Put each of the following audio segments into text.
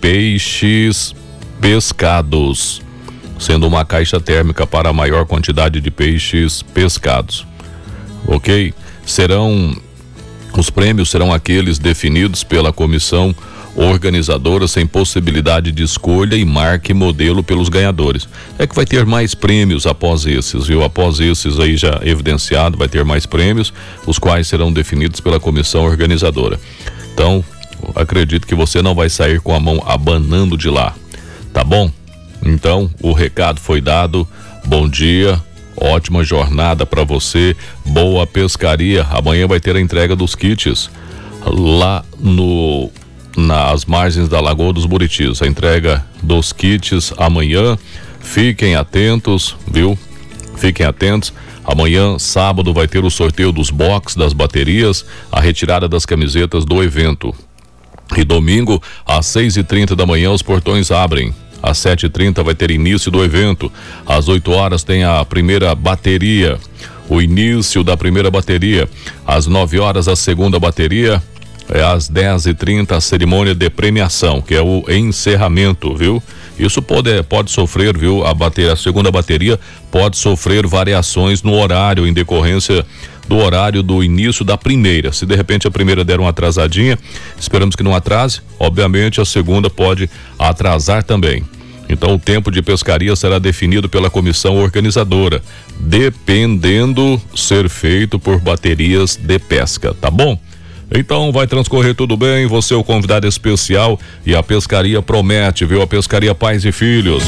peixes pescados, sendo uma caixa térmica para a maior quantidade de peixes pescados. Ok? Os prêmios serão aqueles definidos pela comissão organizadora sem possibilidade de escolha e marca e modelo pelos ganhadores. É que vai ter mais prêmios após esses, viu? Após esses aí já evidenciado, vai ter mais prêmios, os quais serão definidos pela comissão organizadora. Então, acredito que você não vai sair com a mão abanando de lá, tá bom? Então, o recado foi dado. Bom dia, ótima jornada para você, boa pescaria. Amanhã vai ter a entrega dos kits lá nas margens da Lagoa dos Buritis. A entrega dos kits amanhã. Fiquem atentos, viu? Fiquem atentos. Amanhã, sábado, vai ter o sorteio dos box, das baterias, a retirada das camisetas do evento. E domingo, às 6h30 da manhã, os portões abrem. Às 7h30 vai ter início do evento. Às 8 horas tem a primeira bateria, o início da primeira bateria. Às 9 horas a segunda bateria. Às 10h30 a cerimônia de premiação, que é o encerramento, viu? Isso pode sofrer, viu? A segunda bateria pode sofrer variações no horário em decorrência do horário do início da primeira. Se de repente a primeira der uma atrasadinha, esperamos que não atrase. Obviamente a segunda pode atrasar também. Então o tempo de pescaria será definido pela comissão organizadora, dependendo ser feito por baterias de pesca, tá bom? Então vai transcorrer tudo bem, você é o convidado especial e a pescaria promete, viu? A pescaria Pais e Filhos.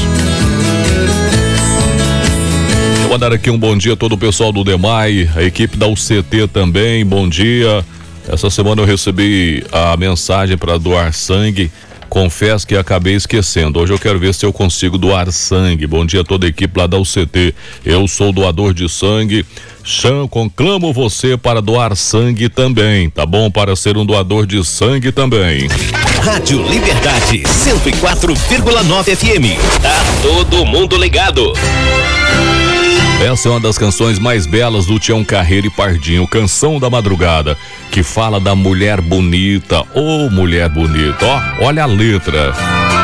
Vou mandar aqui um bom dia a todo o pessoal do DEMAI, a equipe da UCT também, bom dia. Essa semana eu recebi a mensagem para doar sangue, confesso que acabei esquecendo. Hoje eu quero ver se eu consigo doar sangue. Bom dia a toda a equipe lá da UCT. Eu sou doador de sangue. Conclamo você para doar sangue também, tá bom? Para ser um doador de sangue também. Rádio Liberdade 104,9 FM. Tá todo mundo ligado. Essa é uma das canções mais belas do Tião Carreiro e Pardinho, Canção da Madrugada, que fala da mulher bonita. Ô, mulher bonita, ó, olha a letra.